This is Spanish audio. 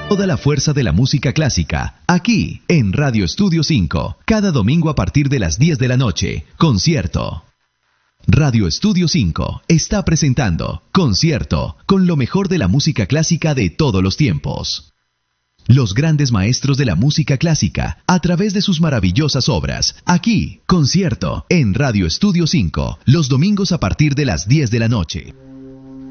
Toda la fuerza de la música clásica, aquí en Radio Estudio 5, cada domingo a partir de las 10 de la noche, concierto. Radio Estudio 5 está presentando Concierto con lo mejor de la música clásica de todos los tiempos. Los grandes maestros de la música clásica, a través de sus maravillosas obras. Aquí, Concierto, en Radio Estudio 5, los domingos a partir de las 10 de la noche.